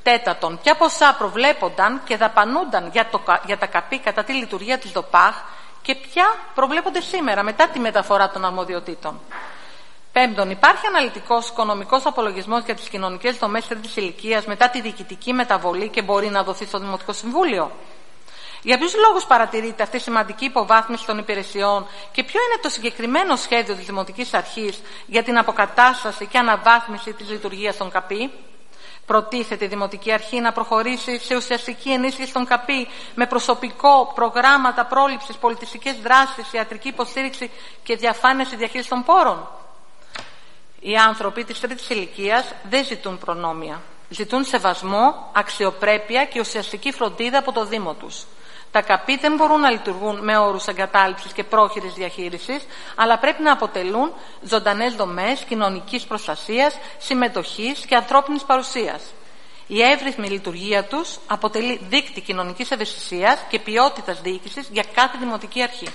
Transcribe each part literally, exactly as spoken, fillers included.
Τέταρτον, ποια ποσά προβλέπονταν και δαπανούνταν για, το, για τα ΚΑΠΗ κατά τη λειτουργία της ΔΟΠΑΧ και ποια προβλέπονται σήμερα μετά τη μεταφορά των αρμοδιοτήτων. Πέμπτον, υπάρχει αναλυτικός οικονομικός απολογισμός για τις κοινωνικές δομές τρίτης ηλικίας μετά τη διοικητική μεταβολή και μπορεί να δοθεί στο Δημοτικό Συμβούλιο. Για ποιους λόγους παρατηρείται αυτή η σημαντική υποβάθμιση των υπηρεσιών και ποιο είναι το συγκεκριμένο σχέδιο της Δημοτικής Αρχής για την αποκατάσταση και αναβάθμιση της λειτουργίας των ΚΑΠΗ. Προτίθεται η Δημοτική Αρχή να προχωρήσει σε ουσιαστική ενίσχυση των ΚΑΠΗ με προσωπικό, προγράμματα πρόληψης, πολιτιστικές δράσεις, ιατρική υποστήριξη και διαφάνεια στη διαχείριση των πόρων. Οι άνθρωποι της τρίτης ηλικίας δεν ζητούν προνόμια. Ζητούν σεβασμό, αξιοπρέπεια και ουσιαστική φροντίδα από το Δήμο τους. Τα ΚΑΠΗ δεν μπορούν να λειτουργούν με όρους εγκατάλειψης και πρόχειρης διαχείρισης, αλλά πρέπει να αποτελούν ζωντανές δομές κοινωνικής προστασίας, συμμετοχής και ανθρώπινης παρουσίας. Η εύρυθμη λειτουργία τους αποτελεί δείκτη κοινωνικής ευαισθησίας και ποιότητας διοίκησης για κάθε δημοτική αρχή.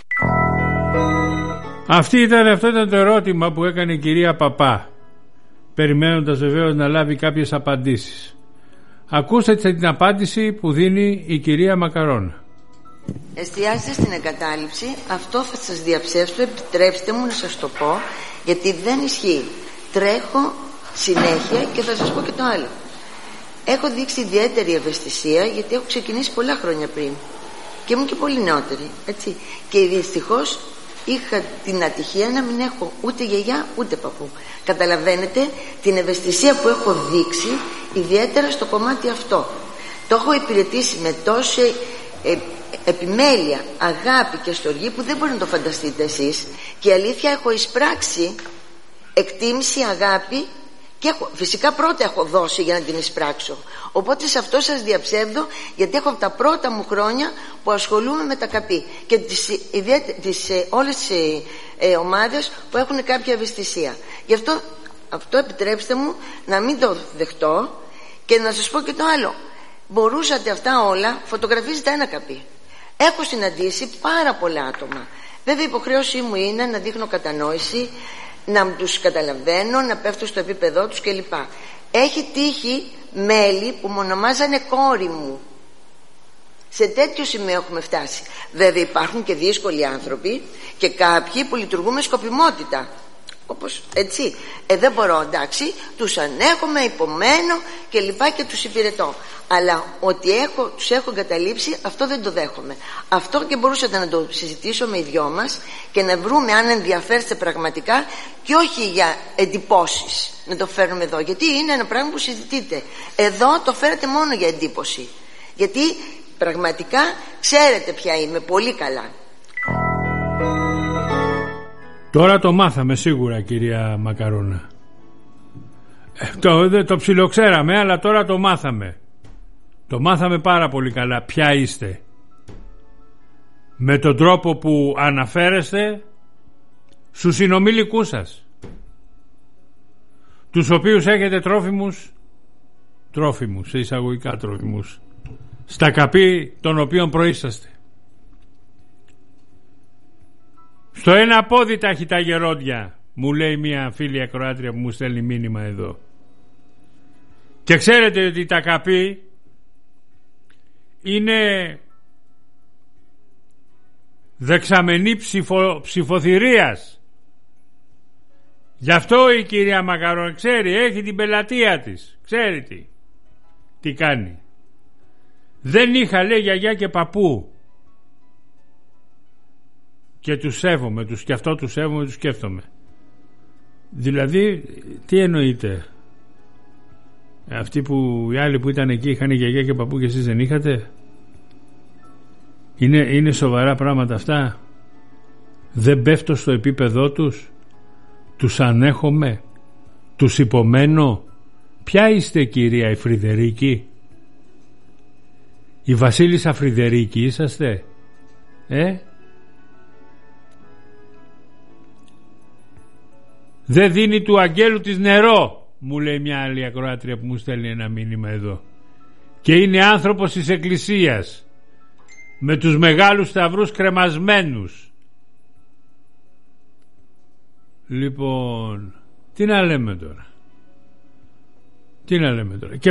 Αυτή ήταν, αυτό ήταν το ερώτημα που έκανε η κυρία Παπά, περιμένοντας βεβαίως να λάβει κάποιες απαντήσεις. Ακούστε την απάντηση που δίνει η κυρία Μακαρόνα. Εστιάζετε στην εγκατάλειψη, αυτό θα σας διαψεύσω, επιτρέψτε μου να σας το πω, γιατί δεν ισχύει. Τρέχω συνέχεια και θα σας πω και το άλλο. Έχω δείξει ιδιαίτερη ευαισθησία γιατί έχω ξεκινήσει πολλά χρόνια πριν και ήμουν και πολύ νεότερη, έτσι. Και δυστυχώς είχα την ατυχία να μην έχω ούτε γιαγιά ούτε παππού. Καταλαβαίνετε την ευαισθησία που έχω δείξει ιδιαίτερα στο κομμάτι αυτό. Το έχω υπηρετήσει με τόση ε, επιμέλεια, αγάπη και στοργή που δεν μπορείτε να το φανταστείτε εσείς. Και η αλήθεια, έχω εισπράξει εκτίμηση, αγάπη και έχω, φυσικά πρώτα έχω δώσει για να την εισπράξω. Οπότε σε αυτό σας διαψεύδω, γιατί έχω από τα πρώτα μου χρόνια που ασχολούμαι με τα ΚΑΠΗ και τις, τις, όλες τις ε, ομάδες που έχουν κάποια ευαισθησία. Γι' αυτό, αυτό επιτρέψτε μου να μην το δεχτώ και να σας πω και το άλλο. Μπορούσατε αυτά όλα, φωτογραφίζετε ένα ΚΑΠΗ. Έχω συναντήσει πάρα πολλά άτομα. Βέβαια η υποχρέωσή μου είναι να δείχνω κατανόηση, να τους καταλαβαίνω, να πέφτω στο επίπεδό τους κλπ. Έχει τύχει μέλη που μου ονομάζανε κόρη μου. Σε τέτοιο σημείο έχουμε φτάσει. Βέβαια υπάρχουν και δύσκολοι άνθρωποι και κάποιοι που λειτουργούν με σκοπιμότητα. Όπως έτσι. Ε, δεν μπορώ, εντάξει, τους ανέχομαι, υπομένω και λοιπά και τους υπηρετώ. Αλλά ότι έχω, τους έχω εγκαταλείψει, αυτό δεν το δέχομαι. Αυτό και μπορούσατε να το συζητήσουμε οι δυο μας και να βρούμε αν ενδιαφέρεστε πραγματικά και όχι για εντυπώσεις να το φέρουμε εδώ. Γιατί είναι ένα πράγμα που συζητείτε. Εδώ το φέρετε μόνο για εντύπωση. Γιατί πραγματικά ξέρετε ποια είμαι πολύ καλά. Τώρα το μάθαμε σίγουρα, κυρία Μακαρόνα. ε, το, το ψιλοξέραμε, αλλά τώρα το μάθαμε. Το μάθαμε πάρα πολύ καλά ποια είστε. Με τον τρόπο που αναφέρεστε στους συνομιλικούς σας, τους οποίους έχετε τρόφιμους, τρόφιμους, σε εισαγωγικά τρόφιμους, στα ΚΑΠΗ των οποίων προείσταστε. Στο ένα πόδι τα έχει τα γερόντια, μου λέει μια φίλη ακροάτρια που μου στέλνει μήνυμα εδώ. Και ξέρετε ότι τα ΚΑΠΗ είναι δεξαμενή ψηφο, ψηφοθυρίας. Γι' αυτό η κυρία Μακαρόνα ξέρει, έχει την πελατεία της, ξέρει τι, τι κάνει. Δεν είχα, λέει, γιαγιά και παππού και τους σέβομαι, τους και αυτό τους σέβομαι, τους σκέφτομαι. Δηλαδή τι εννοείτε? Αυτοί που, οι άλλοι που ήταν εκεί είχαν γιαγιά και παππού και εσείς δεν είχατε? Είναι, είναι σοβαρά πράγματα αυτά? Δεν πέφτω στο επίπεδό τους? Τους ανέχομαι? Τους υπομένω? Ποια είστε, κυρία η Φρυδερίκη? Η Βασίλισσα Φρυδερίκη είσαστε? Ε? Δεν δίνει του αγγέλου της νερό, μου λέει μια άλλη ακροάτρια που μου στέλνει ένα μήνυμα εδώ. Και είναι άνθρωπος της εκκλησίας, με τους μεγάλους σταυρούς κρεμασμένους. Λοιπόν, τι να λέμε τώρα? Τι να λέμε τώρα?